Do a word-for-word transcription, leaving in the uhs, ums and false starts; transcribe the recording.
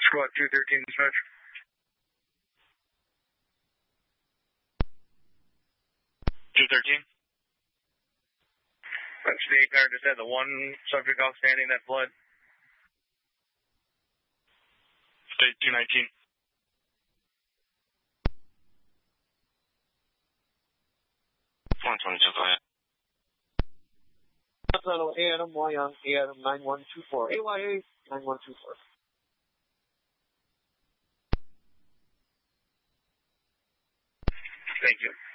Squad two thirteen dispatch. two thirteen. That's the eight car just had the one subject outstanding that fled. State two nineteen. one twenty-two, go ahead. Continental A Adam Y on A Adam nine one two four. A Y A nine one two four. Thank you.